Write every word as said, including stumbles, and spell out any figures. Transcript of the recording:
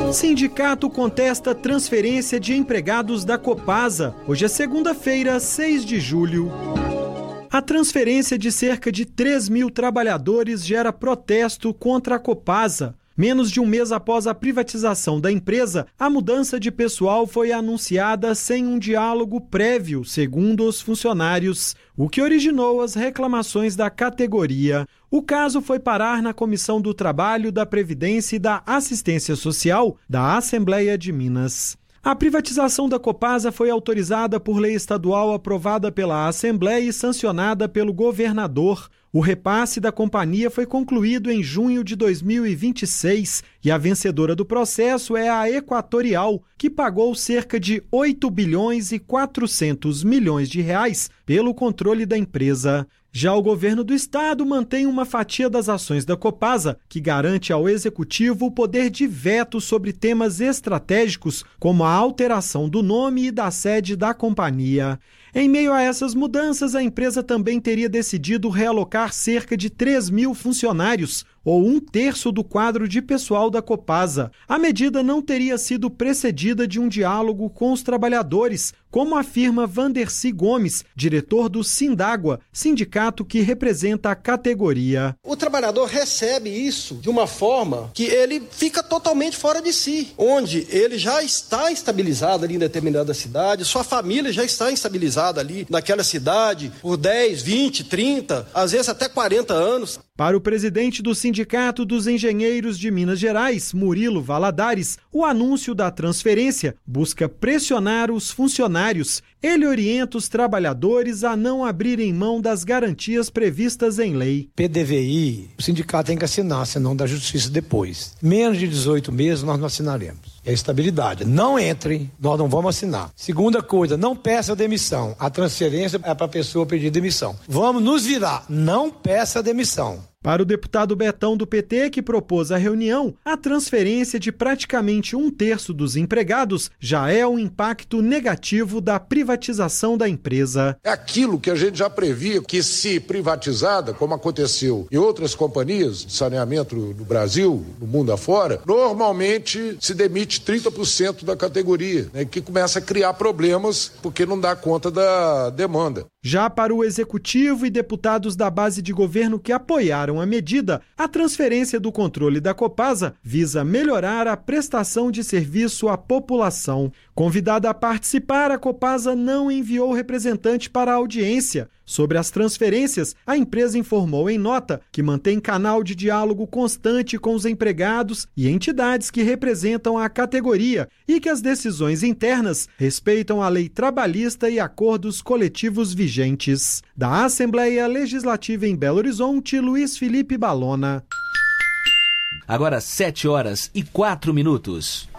Sindicato contesta transferência de empregados da Copasa. Hoje é segunda-feira, seis de julho. A transferência de cerca de três mil trabalhadores gera protesto contra a Copasa. Menos de um mês após a privatização da empresa, a mudança de pessoal foi anunciada sem um diálogo prévio, segundo os funcionários, o que originou as reclamações da categoria. O caso foi parar na Comissão do Trabalho, da Previdência e da Assistência Social da Assembleia de Minas. A privatização da Copasa foi autorizada por lei estadual aprovada pela Assembleia e sancionada pelo governador. O repasse da companhia foi concluído em junho de dois mil e vinte e seis e a vencedora do processo é a Equatorial, que pagou cerca de oito bilhões e quatrocentos milhões de reais pelo controle da empresa. Já o governo do estado mantém uma fatia das ações da Copasa, que garante ao executivo o poder de veto sobre temas estratégicos, como a alteração do nome e da sede da companhia. Em meio a essas mudanças, a empresa também teria decidido realocar cerca de três mil funcionários, ou um terço do quadro de pessoal da Copasa. A medida não teria sido precedida de um diálogo com os trabalhadores, como afirma Vandercy Gomes, diretor do Sindágua, sindicato que representa a categoria. O trabalhador recebe isso de uma forma que ele fica totalmente fora de si, onde ele já está estabilizado ali em determinada cidade, sua família já está estabilizada ali naquela cidade por dez, vinte, trinta, às vezes até quarenta anos. Para o presidente do Sindicato dos Engenheiros de Minas Gerais, Murilo Valadares, o anúncio da transferência busca pressionar os funcionários. Ele orienta os trabalhadores a não abrirem mão das garantias previstas em lei. P D V I, o sindicato tem que assinar, senão da justiça depois. Menos de dezoito meses nós não assinaremos. É estabilidade. Não entrem, nós não vamos assinar. Segunda coisa, não peça demissão. A transferência é para a pessoa pedir demissão. Vamos nos virar, não peça demissão. Para o deputado Betão do P T, que propôs a reunião, a transferência de praticamente um terço dos empregados já é um impacto negativo da privatização da empresa. É aquilo que a gente já previa, que se privatizada, como aconteceu em outras companhias de saneamento no Brasil, no mundo afora, normalmente se demite trinta por cento da categoria, né, que começa a criar problemas porque não dá conta da demanda. Já para o executivo e deputados da base de governo que apoiaram a medida, a transferência do controle da Copasa visa melhorar a prestação de serviço à população. Convidada a participar, a Copasa não enviou representante para a audiência. Sobre as transferências, a empresa informou em nota que mantém canal de diálogo constante com os empregados e entidades que representam a categoria e que as decisões internas respeitam a lei trabalhista e acordos coletivos vigentes. Da Assembleia Legislativa em Belo Horizonte, Luiz Felipe Balona. Agora sete horas e quatro minutos.